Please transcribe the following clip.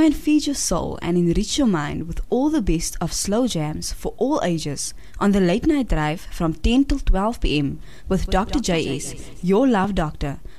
and feed your soul and enrich your mind with all the best of slow jams for all ages on the Late Night Drive from 10 till 12 p.m. with Dr. JS, your love doctor,